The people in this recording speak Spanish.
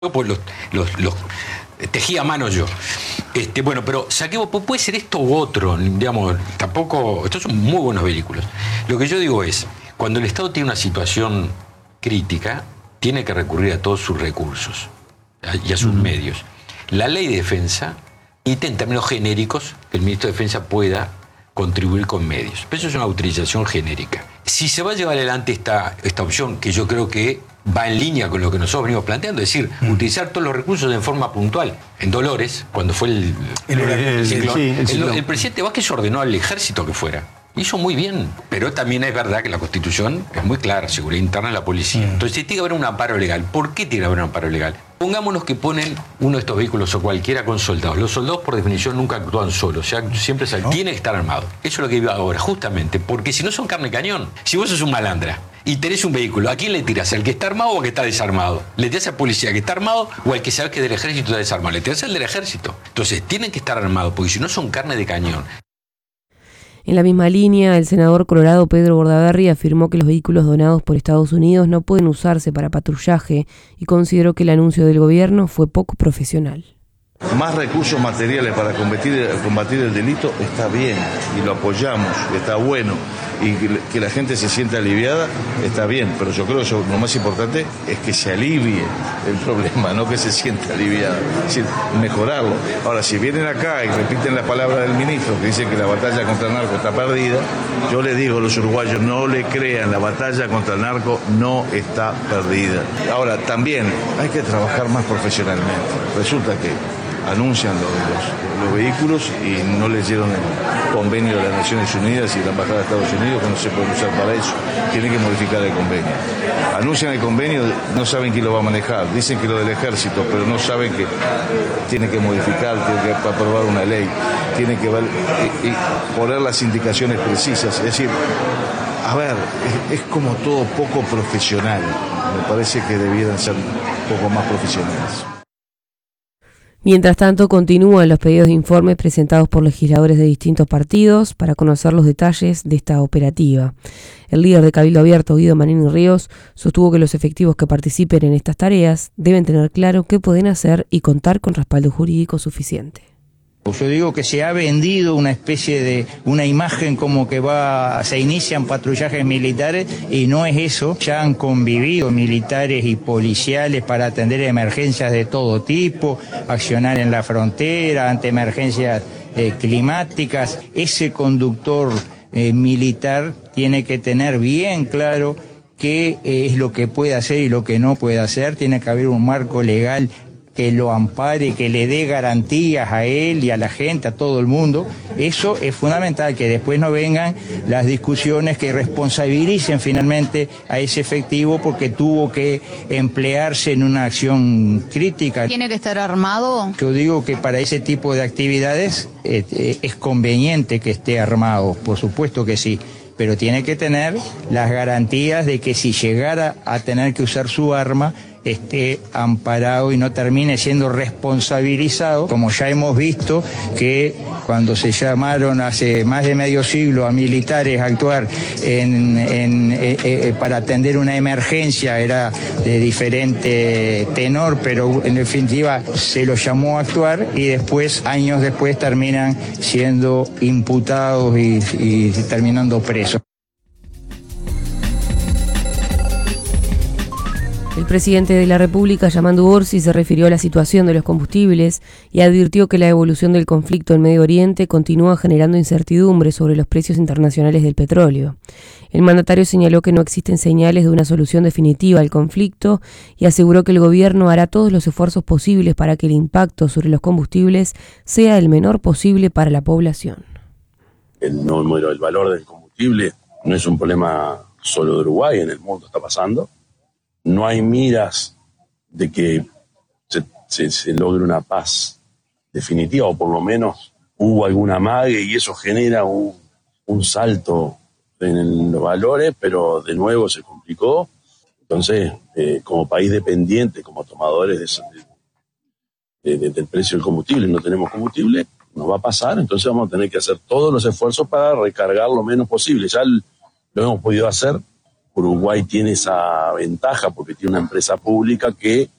pues los tejí a mano yo. Bueno, pero saquemos, puede ser esto u otro, digamos, tampoco, estos son muy buenos vehículos. Lo que yo digo es, cuando el Estado tiene una situación crítica, tiene que recurrir a todos sus recursos y a sus medios. La ley de defensa intenta, en términos genéricos, que el ministro de Defensa pueda contribuir con medios. Pero eso es una utilización genérica. Si se va a llevar adelante esta opción, que yo creo que va en línea con lo que nosotros venimos planteando, es decir, utilizar todos los recursos en forma puntual. En Dolores, cuando fue el ciclón, el presidente Vázquez ordenó al ejército que fuera. Hizo muy bien, pero también es verdad que la Constitución es muy clara, seguridad interna de la policía. Entonces tiene que haber un amparo legal. ¿Por qué tiene que haber un amparo legal? Pongámonos que ponen uno de estos vehículos o cualquiera con soldados. Los soldados por definición nunca actúan solos, o sea, siempre tiene que estar armado. Eso es lo que iba ahora, justamente, porque si no son carne de cañón. Si vos sos un malandra y tenés un vehículo, ¿a quién le tirás? ¿Al que está armado o al que está desarmado? ¿Le tirás al policía que está armado o al que sabes que del ejército está desarmado? Le tirás al del ejército. Entonces tienen que estar armados, porque si no son carne de cañón. En la misma línea, el senador colorado Pedro Bordaberry afirmó que los vehículos donados por Estados Unidos no pueden usarse para patrullaje y consideró que el anuncio del gobierno fue poco profesional. Más recursos materiales para combatir el delito está bien y lo apoyamos, está bueno, y que la gente se sienta aliviada está bien, pero yo creo que lo más importante es que se alivie el problema, no que se sienta aliviada, es decir, mejorarlo. Ahora, si vienen acá y repiten la palabra del ministro que dice que la batalla contra el narco está perdida, yo les digo a los uruguayos, no le crean, la batalla contra el narco no está perdida. Ahora, también hay que trabajar más profesionalmente. Resulta que anuncian los vehículos y no leyeron el convenio de las Naciones Unidas y la Embajada de Estados Unidos, que no se puede usar para eso. Tienen que modificar el convenio. Anuncian el convenio, no saben quién lo va a manejar. Dicen que lo del ejército, pero no saben que tiene que modificar, tiene que aprobar una ley, tiene que ver, y poner las indicaciones precisas. Es decir, a ver, es como todo poco profesional. Me parece que debieran ser un poco más profesionales. Mientras tanto, continúan los pedidos de informes presentados por legisladores de distintos partidos para conocer los detalles de esta operativa. El líder de Cabildo Abierto, Guido Manini Ríos, sostuvo que los efectivos que participen en estas tareas deben tener claro qué pueden hacer y contar con respaldo jurídico suficiente. Yo digo que se ha vendido una especie de una imagen como que se inician patrullajes militares y no es eso. Ya han convivido militares y policiales para atender emergencias de todo tipo, accionar en la frontera ante emergencias climáticas. Ese conductor militar tiene que tener bien claro qué es lo que puede hacer y lo que no puede hacer. Tiene que haber un marco legal que lo ampare, que le dé garantías a él y a la gente, a todo el mundo. Eso es fundamental, que después no vengan las discusiones que responsabilicen finalmente a ese efectivo porque tuvo que emplearse en una acción crítica. ¿Tiene que estar armado? Yo digo que para ese tipo de actividades es conveniente que esté armado, por supuesto que sí, pero tiene que tener las garantías de que si llegara a tener que usar su arma, esté amparado y no termine siendo responsabilizado, como ya hemos visto que cuando se llamaron hace más de medio siglo a militares a actuar para atender una emergencia, era de diferente tenor, pero en definitiva se los llamó a actuar y después, años después, terminan siendo imputados y terminando presos. El presidente de la República, Yamandu Orsi, se refirió a la situación de los combustibles y advirtió que la evolución del conflicto en Medio Oriente continúa generando incertidumbre sobre los precios internacionales del petróleo. El mandatario señaló que no existen señales de una solución definitiva al conflicto y aseguró que el gobierno hará todos los esfuerzos posibles para que el impacto sobre los combustibles sea el menor posible para la población. El valor del combustible no es un problema solo de Uruguay, en el mundo está pasando. No hay miras de que se logre una paz definitiva, o por lo menos hubo alguna amague y eso genera un salto en los valores, pero de nuevo se complicó. Entonces, como país dependiente, como tomadores del precio del combustible, no tenemos combustible, nos va a pasar, entonces vamos a tener que hacer todos los esfuerzos para recargar lo menos posible. Ya lo hemos podido hacer. Uruguay tiene esa ventaja porque tiene una empresa pública que